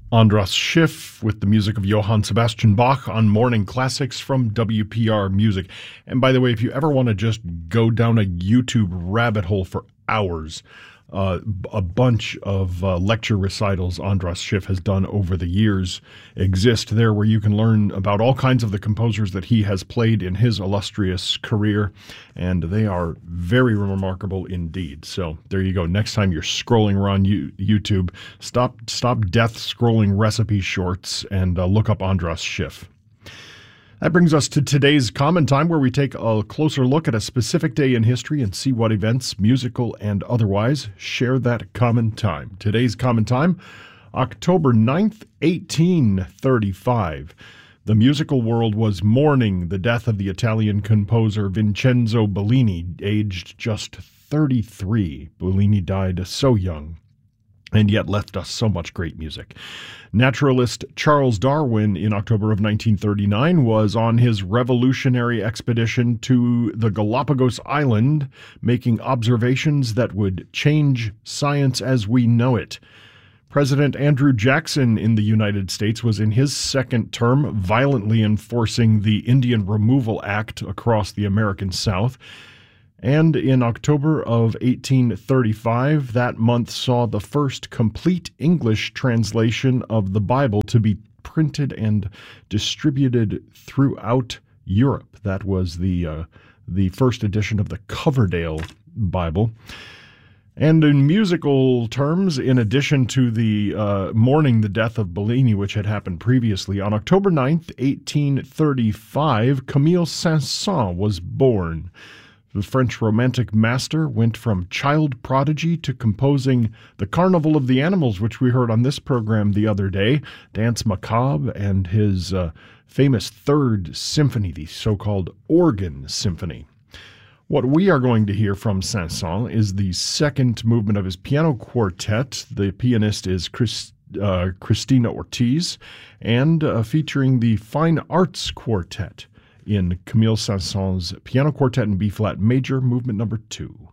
Andras Schiff with the music of Johann Sebastian Bach on Morning Classics from WPR Music. And by the way, if you ever want to just go down a YouTube rabbit hole for hours, a bunch of lecture recitals Andras Schiff has done over the years exist there, where you can learn about all kinds of the composers that he has played in his illustrious career, and they are very remarkable indeed. So there you go. Next time you're scrolling around YouTube, stop death scrolling recipe shorts and look up Andras Schiff. That brings us to today's Common Time, where we take a closer look at a specific day in history and see what events, musical and otherwise, share that common time. Today's Common Time, October 9th, 1835. The musical world was mourning the death of the Italian composer Vincenzo Bellini, aged just 33. Bellini died so young, and yet left us so much great music. Naturalist Charles Darwin, in October of 1939, was on his revolutionary expedition to the Galapagos Island, making observations that would change science as we know it. President Andrew Jackson in the United States was in his second term, violently enforcing the Indian Removal Act across the American South. And in October of 1835, that month saw the first complete English translation of the Bible to be printed and distributed throughout Europe. That was the first edition of the Coverdale Bible. And in musical terms, in addition to the mourning the death of Bellini, which had happened previously, on October 9th, 1835, Camille Saint-Saëns was born. The French Romantic master went from child prodigy to composing the Carnival of the Animals, which we heard on this program the other day, Danse Macabre, and his famous Third Symphony, the so-called Organ Symphony. What we are going to hear from Saint-Saëns is the second movement of his piano quartet. The pianist is Christina Ortiz, and featuring the Fine Arts Quartet in Camille Saint-Saëns' Piano Quartet in B-flat major, movement number 2.